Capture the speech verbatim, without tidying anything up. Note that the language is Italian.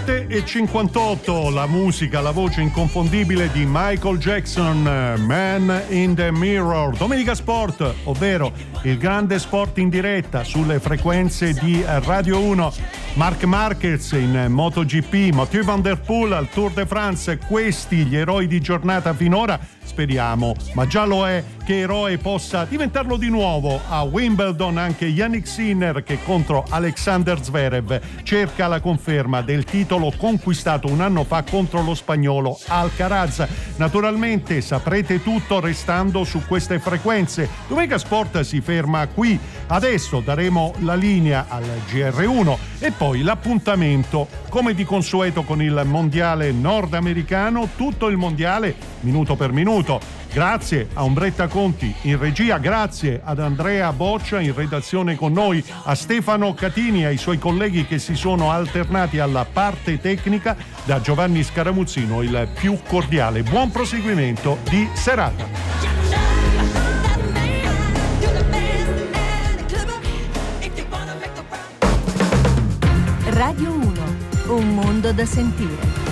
sette e cinquantotto, la musica, la voce inconfondibile di Michael Jackson, Man in the Mirror. Domenica Sport, ovvero il grande sport in diretta sulle frequenze di Radio uno. Marc Marquez in MotoGP, Mathieu Van Der Poel al Tour de France, questi gli eroi di giornata finora. Speriamo, ma già lo è, che eroe possa diventarlo di nuovo a Wimbledon anche Yannick Sinner, che contro Alexander Zverev cerca la conferma del titolo conquistato un anno fa contro lo spagnolo Alcaraz. Naturalmente saprete tutto restando su queste frequenze. Domenica Sport si ferma qui. Adesso daremo la linea al G R uno e poi l'appuntamento, come di consueto, con il mondiale nordamericano, tutto il mondiale minuto per minuto. Grazie a Ombretta Conti in regia, grazie ad Andrea Boccia in redazione con noi, a Stefano Catini e ai suoi colleghi che si sono alternati alla parte tecnica. Da Giovanni Scaramuzzino il più cordiale buon proseguimento di serata. Radio uno, un mondo da sentire.